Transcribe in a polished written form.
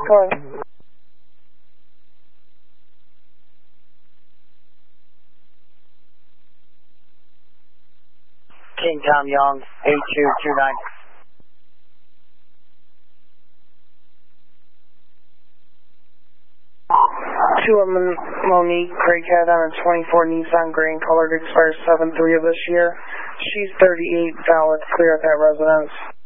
Hello. King Tom Young, 8229. Monique Craig had on a 24 Nissan Green colored, expires 7/3 of this year. She's 38, valid, clear at that residence.